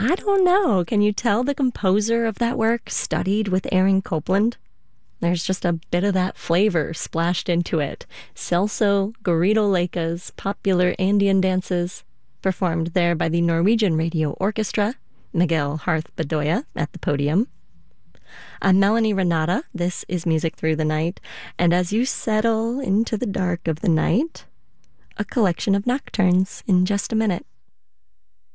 I don't know. Can you tell the composer of that work studied with Aaron Copland? There's just a bit of that flavor splashed into it. Celso Garrido Leica's popular Andean dances, performed there by the Norwegian Radio Orchestra, Miguel Harth Bedoya at the podium. I'm Melanie Renata. This is Music Through the Night. And as you settle into the dark of the night, a collection of nocturnes in just a minute.